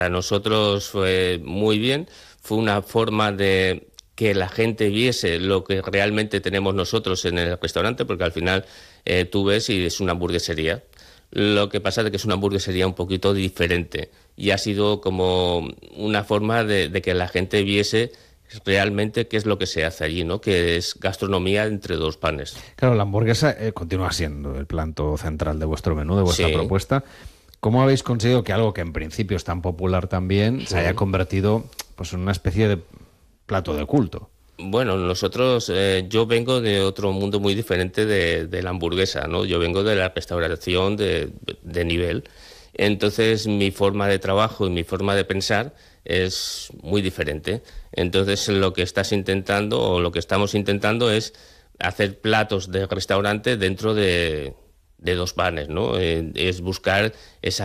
Para nosotros fue muy bien, fue una forma de que la gente viese lo que realmente tenemos nosotros en el restaurante, porque al final tú ves y es una hamburguesería. Lo que pasa es que es una hamburguesería un poquito diferente y ha sido como una forma de que la gente viese realmente qué es lo que se hace allí, ¿no? Que es gastronomía entre dos panes. Claro, la hamburguesa continúa siendo el plato central de vuestro menú, de vuestra Sí. propuesta. ¿Cómo habéis conseguido que algo que en principio es tan popular también se haya convertido pues, en una especie de plato de culto? Bueno, nosotros, yo vengo de otro mundo muy diferente de la hamburguesa, ¿no? Yo vengo de la restauración de nivel. Entonces, mi forma de trabajo y mi forma de pensar es muy diferente. Entonces, lo que estás intentando o lo que estamos intentando es hacer platos de restaurante dentro de dos panes, ¿no? Es buscar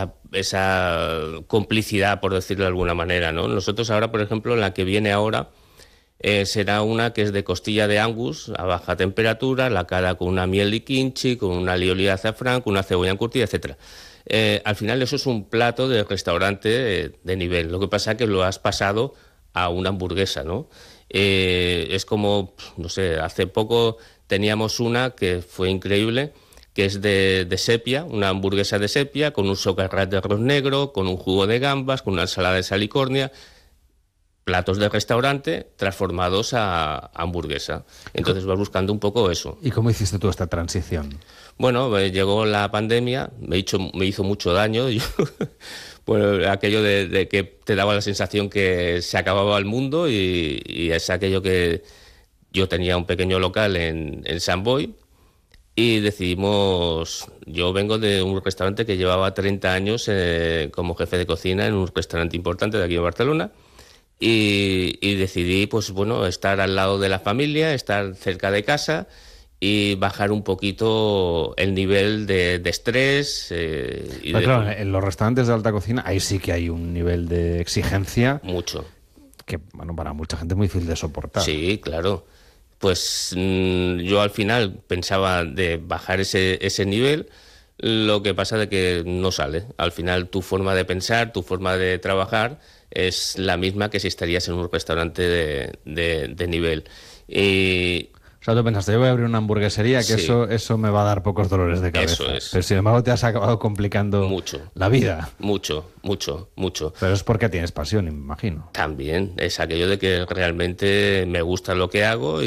esa complicidad, por decirlo de alguna manera, ¿no? Nosotros ahora, por ejemplo, la que viene ahora será una que es de costilla de Angus a baja temperatura, lacada con una miel de kimchi, con una alioli de azafrán, con una cebolla encurtida, etcétera. Al final eso es un plato de restaurante de nivel. Lo que pasa es que lo has pasado a una hamburguesa, ¿no? Es como, no sé, hace poco teníamos una que fue increíble, que es de sepia, una hamburguesa de sepia, con un socarrat de arroz negro, con un jugo de gambas, con una ensalada de salicornia, platos de restaurante transformados a hamburguesa. Entonces vas buscando un poco eso. ¿Y cómo hiciste tú esta transición? Bueno, llegó la pandemia, me hizo mucho daño. Bueno, aquello de que te daba la sensación que se acababa el mundo y es aquello que yo tenía un pequeño local en Sant Boi y decidimos, yo vengo de un restaurante que llevaba 30 años como jefe de cocina en un restaurante importante de aquí en Barcelona. Y decidí, pues bueno, estar al lado de la familia, estar cerca de casa y bajar un poquito el nivel de estrés. Pero claro, en los restaurantes de alta cocina ahí sí que hay un nivel de exigencia Mucho. que, bueno, para mucha gente es muy difícil de soportar. Sí, claro. Pues yo al final pensaba de bajar ese nivel, lo que pasa de que no sale. Al final tu forma de pensar, tu forma de trabajar es la misma que si estarías en un restaurante de nivel. Y O sea, tú pensaste, yo voy a abrir una hamburguesería, que sí, eso me va a dar pocos dolores de cabeza. eso es. Pero sin embargo te has acabado complicando Mucho, la vida. mucho, mucho, mucho. Pero es porque tienes pasión, me imagino. También es aquello de que realmente me gusta lo que hago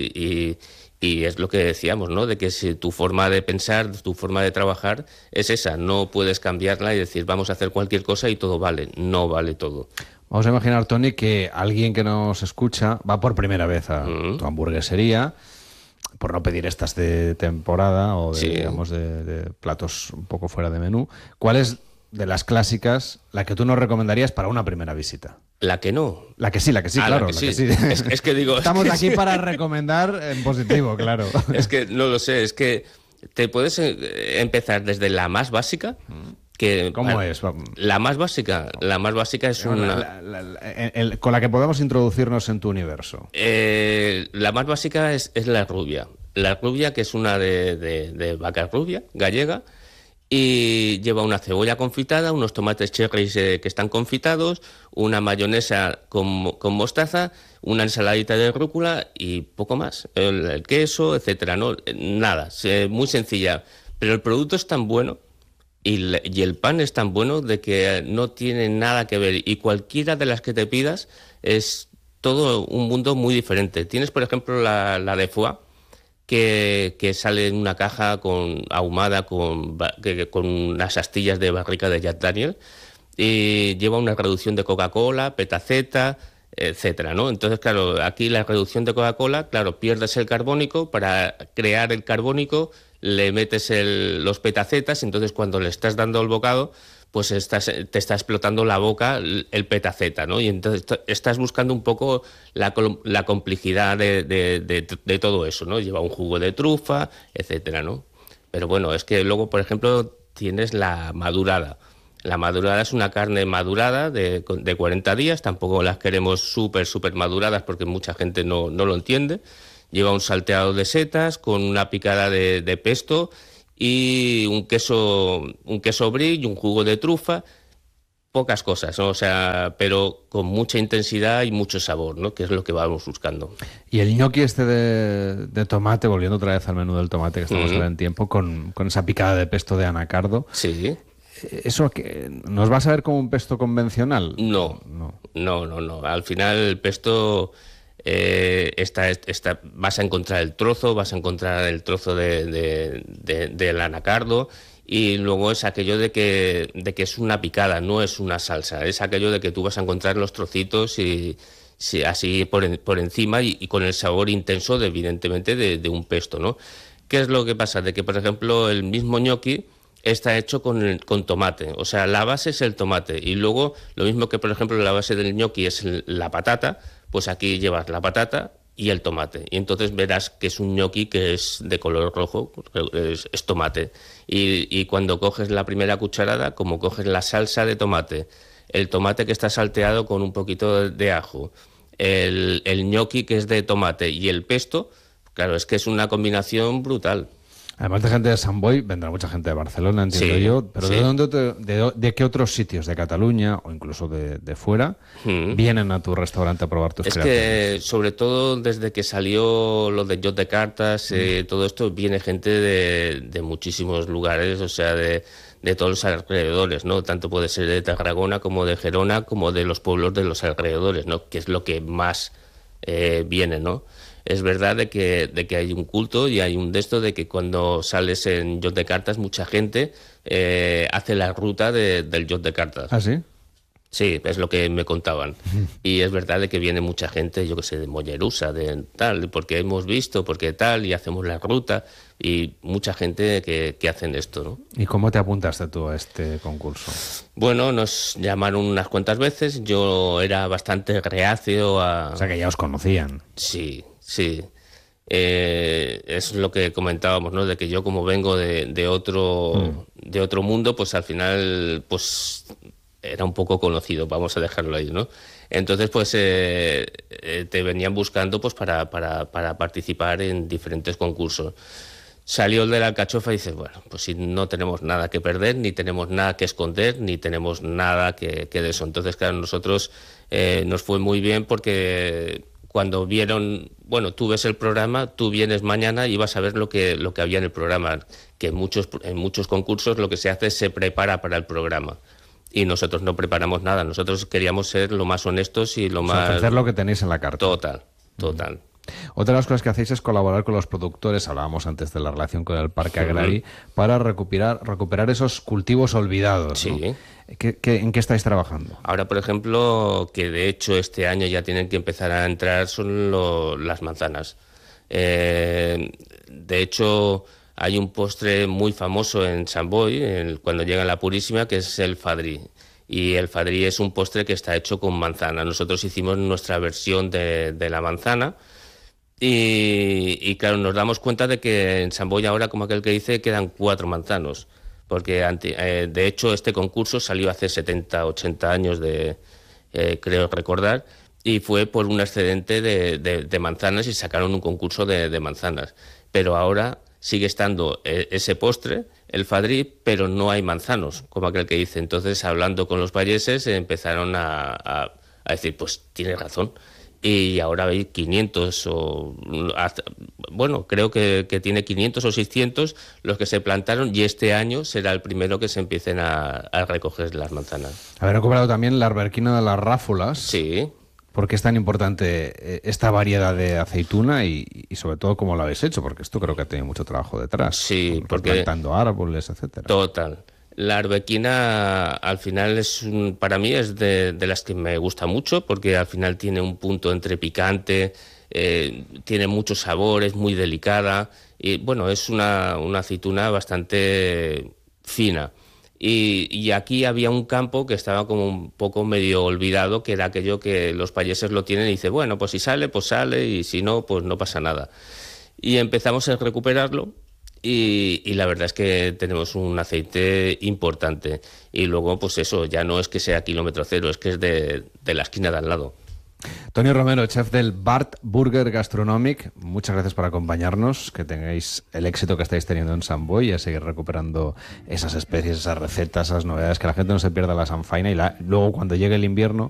y es lo que decíamos, ¿no? De que si tu forma de pensar, tu forma de trabajar es esa, no puedes cambiarla y decir vamos a hacer cualquier cosa y todo vale, no vale todo. Vamos a imaginar, Tony, que alguien que nos escucha va por primera vez a tu hamburguesería, por no pedir estas de temporada o de, Sí. digamos, de platos un poco fuera de menú. ¿Cuál es de las clásicas la que tú nos recomendarías para una primera visita? La que no. La que sí, Ah, claro. la que sí. Es que digo... Estamos aquí para recomendar en positivo, claro. Es que no lo sé, es que te puedes empezar desde la más básica, que ¿Cómo es? la más básica es una... Con la que podamos introducirnos en tu universo. La más básica es la rubia. La rubia, que es una de vaca rubia, gallega, y lleva una cebolla confitada, unos tomates cherries que están confitados, una mayonesa con mostaza, una ensaladita de rúcula y poco más. El queso, etcétera, ¿no? Nada, muy sencilla. Pero el producto es tan bueno y el pan es tan bueno de que no tiene nada que ver. Y cualquiera de las que te pidas es todo un mundo muy diferente. Tienes, por ejemplo, la de foie, que sale en una caja ahumada con unas astillas de barrica de Jack Daniel y lleva una reducción de Coca-Cola, petaceta, etcétera, ¿no? Entonces, claro, aquí la reducción de Coca-Cola, claro, pierdes el carbónico, para crear el carbónico le metes los petacetas, entonces cuando le estás dando el bocado, pues te está explotando la boca el petaceta, ¿no? Y entonces estás buscando un poco la complejidad de todo eso, ¿no? Lleva un jugo de trufa, etcétera, ¿no? Pero bueno, es que luego, por ejemplo, tienes la madurada. La madurada es una carne madurada de 40 días, tampoco las queremos súper maduradas porque mucha gente no lo entiende. Lleva un salteado de setas con una picada de pesto y un queso brie y un jugo de trufa. pocas cosas, ¿no? O sea, pero con mucha intensidad y mucho sabor, ¿no? Que es lo que vamos buscando. Y el ñoqui este de tomate, volviendo otra vez al menú del tomate, que estamos ahora en tiempo, con esa picada de pesto de anacardo. Sí. ¿Eso nos va a saber como un pesto convencional? No. Al final el pesto vas a encontrar el trozo, del anacardo. Y luego es aquello de que es una picada, no es una salsa. Es aquello de que tú vas a encontrar los trocitos y así por encima y con el sabor intenso, evidentemente, de un pesto, ¿no? ¿Qué es lo que pasa? De que, por ejemplo, el mismo ñoqui está hecho con tomate. O sea, la base es el tomate. Y luego, lo mismo que, por ejemplo, la base del ñoqui es la patata, pues aquí llevas la patata y el tomate. Y entonces verás que es un ñoqui que es de color rojo, es tomate. Y cuando coges la primera cucharada, como coges la salsa de tomate, el tomate que está salteado con un poquito de ajo, el ñoqui que es de tomate y el pesto, claro, es que es una combinación brutal. Además de gente de Sant Boi, vendrá mucha gente de Barcelona, entiendo yo. Pero sí. ¿De qué otros sitios de Cataluña o incluso de fuera vienen a tu restaurante a probar tus creaciones? Es que, sobre todo, desde que salió lo de Joc de Cartes, todo esto, viene gente de muchísimos lugares, o sea, de todos los alrededores, ¿no? Tanto puede ser de Tarragona como de Gerona, como de los pueblos de los alrededores, ¿no? Que es lo que más viene, ¿no? Es verdad de que hay un culto y hay un de esto de que cuando sales en Joc de Cartes mucha gente hace la ruta del Joc de Cartes. ¿Ah, sí? Sí, es lo que me contaban. Y es verdad de que viene mucha gente, yo que sé, de Mollerusa, de tal, porque hemos visto, porque tal, y hacemos la ruta, y mucha gente que hacen esto, ¿no? ¿Y cómo te apuntaste tú a este concurso? Bueno, nos llamaron unas cuantas veces, yo era bastante reacio a... O sea, que ya os conocían. Sí. Es lo que comentábamos, ¿no? De que yo, como vengo de otro mundo, pues al final pues era un poco conocido, vamos a dejarlo ahí, ¿no? Entonces pues te venían buscando pues para participar en diferentes concursos. Salió el de la alcachofa y dices, bueno, pues si no tenemos nada que perder, ni tenemos nada que esconder, ni tenemos nada que de eso. Entonces, claro, nosotros nos fue muy bien porque... Cuando vieron, bueno, tú ves el programa, tú vienes mañana y vas a ver lo que había en el programa, que en muchos concursos lo que se hace es se prepara para el programa. Y nosotros no preparamos nada, nosotros queríamos ser lo más honestos y lo más... ofrecer lo que tenéis en la carta. Total. Otra de las cosas que hacéis es colaborar con los productores, hablábamos antes de la relación con el Parque Agrari, para recuperar esos cultivos olvidados. Sí. ¿No? ¿En qué estáis trabajando? Ahora, por ejemplo, que de hecho este año ya tienen que empezar a entrar son las manzanas. De hecho, hay un postre muy famoso en Sant Boi, cuando llega la Purísima, que es el fadrí. Y el fadrí es un postre que está hecho con manzana. Nosotros hicimos nuestra versión de la manzana. Y claro, nos damos cuenta de que en Sant Boi ahora, como aquel que dice, quedan 4 manzanos. Porque de hecho este concurso salió hace 70, 80 años, creo recordar, y fue por un excedente de manzanas y sacaron un concurso de manzanas. Pero ahora sigue estando ese postre, el fadrí, pero no hay manzanos, como aquel que dice. Entonces, hablando con los valleses, empezaron a decir, pues tiene razón. Y ahora hay 500 creo que tiene 500 o 600 los que se plantaron, y este año será el primero que se empiecen a recoger las manzanas. Haber recuperado también la arbequina de las ráfulas. Sí. ¿Por qué es tan importante esta variedad de aceituna y sobre todo cómo lo habéis hecho? Porque esto creo que ha tenido mucho trabajo detrás. Sí, porque... plantando árboles, etcétera. Total. La arbequina al final para mí es de las que me gusta mucho, porque al final tiene un punto entre picante, tiene mucho sabor, es muy delicada y bueno, es una aceituna bastante fina. Y aquí había un campo que estaba como un poco medio olvidado, que era aquello que los payeses lo tienen y dicen, bueno, pues si sale, pues sale, y si no, pues no pasa nada. Y empezamos a recuperarlo. Y la verdad es que tenemos un aceite importante. Y luego, pues eso, ya no es que sea kilómetro cero, es que es de la esquina de al lado. Toni Romero, chef del Bart Burger Gastronomic, muchas gracias por acompañarnos, que tengáis el éxito que estáis teniendo en Sant Boi y a seguir recuperando esas especies, esas recetas, esas novedades, que la gente no se pierda la sanfaina y luego cuando llegue el invierno